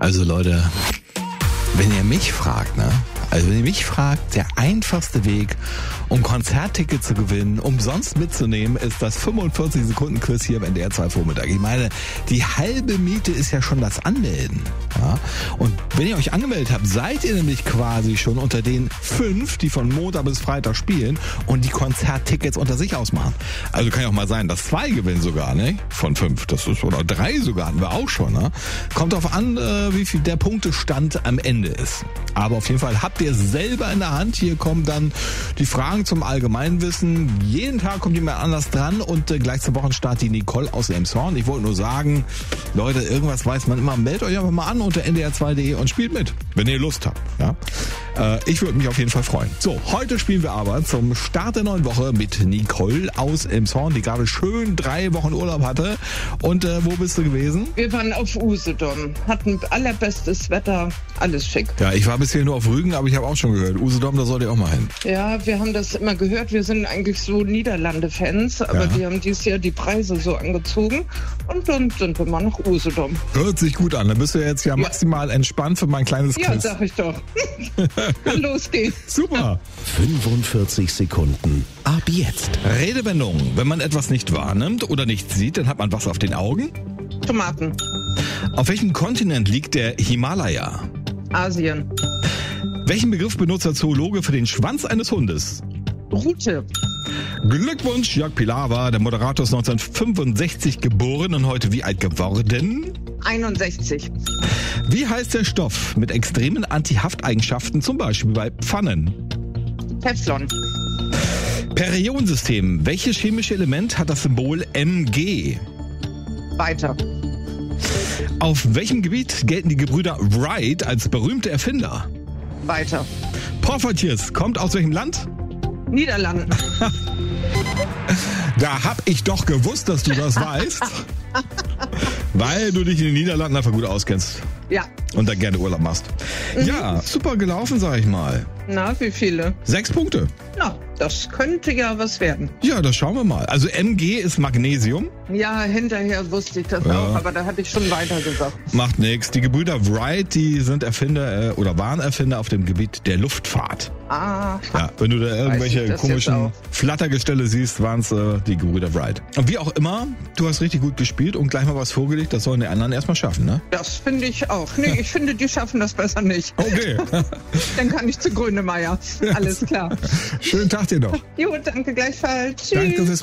Also Leute, wenn ihr mich fragt, der einfachste Weg, um Konzertticket zu gewinnen, umsonst mitzunehmen, ist das 45-Sekunden-Quiz hier im NDR 2 Vormittag. Ich meine, die halbe Miete ist ja schon das Anmelden. Ja? Und wenn ihr euch angemeldet habt, seid ihr nämlich quasi schon unter den 5, die von Montag bis Freitag spielen und die Konzerttickets unter sich ausmachen. Also kann ja auch mal sein, dass 2 gewinnen sogar, ne? Von 5. Das ist, oder 3 sogar hatten wir auch schon. Ne? Kommt darauf an, wie viel der Punktestand am Ende ist. Aber auf jeden Fall habt ihr es selber in der Hand. Hier kommen dann die Fragen zum Allgemeinwissen. Jeden Tag kommt jemand anders dran und gleich zum Wochenstart die Nicole aus Elmshorn. Ich wollte nur sagen, Leute, irgendwas weiß man immer. Meldet euch einfach mal an unter ndr2.de und spielt mit, wenn ihr Lust habt. Ja? Ich würde mich auf jeden Fall freuen. So, heute spielen wir aber zum Start der neuen Woche mit Nicole aus Elmshorn, die gerade schön 3 Wochen Urlaub hatte. Und wo bist du gewesen? Wir waren auf Usedom, hatten allerbestes Wetter, alles schick. Ja, ich war bisher nur auf Rügen, aber ich habe auch schon gehört, Usedom, da sollt ihr auch mal hin. Ja, wir haben das immer gehört. Wir sind eigentlich so Niederlande-Fans, aber die haben dieses Jahr die Preise so angezogen und dann sind wir mal nach Usedom. Hört sich gut an. Dann bist du jetzt ja maximal entspannt für mein kleines Quiz. Ja, sag ich doch. Kann losgehen. Super. 45 Sekunden ab jetzt. Redewendung. Wenn man etwas nicht wahrnimmt oder nicht sieht, dann hat man was auf den Augen. Tomaten. Auf welchem Kontinent liegt der Himalaya? Asien. Welchen Begriff benutzt der Zoologe für den Schwanz eines Hundes? Rute. Glückwunsch, Jörg Pilawa, der Moderator ist 1965 geboren und heute wie alt geworden? 61. Wie heißt der Stoff mit extremen Antihafteigenschaften, zum Beispiel bei Pfannen? Teflon. Periodensystem. Welches chemische Element hat das Symbol Mg? Weiter. Auf welchem Gebiet gelten die Gebrüder Wright als berühmte Erfinder? Weiter. Porphyrius kommt aus welchem Land? Niederlanden. Da hab ich doch gewusst, dass du das weißt. Weil du dich in den Niederlanden einfach gut auskennst. Ja. Und da gerne Urlaub machst. Ja, super gelaufen, sag ich mal. Na, wie viele? 6 Punkte. Na, das könnte ja was werden. Ja, das schauen wir mal. Also Mg ist Magnesium. Ja, hinterher wusste ich das auch, aber da hatte ich schon weiter gesagt. Macht nichts. Die Gebrüder Wright, die sind Erfinder oder waren Erfinder auf dem Gebiet der Luftfahrt. Ah. Ja, wenn du da irgendwelche komischen Flattergestelle siehst, waren es die Gebrüder Wright. Und wie auch immer, du hast richtig gut gespielt und gleich mal was vorgelegt, das sollen die anderen erstmal schaffen, ne? Das finde ich auch. Nee, ich finde, die schaffen das besser nicht. Okay. Dann kann ich zu Grönemeyer. Alles klar. Schönen Tag dir noch. Jo, danke gleichfalls. Tschüss. Danke fürs